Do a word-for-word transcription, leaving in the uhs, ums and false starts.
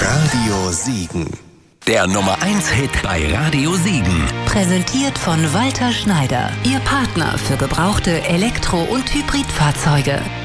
Radio Siegen. Der Nummer eins Hit bei Radio Siegen. Präsentiert von Walter Schneider. Ihr Partner für gebrauchte Elektro- und Hybridfahrzeuge.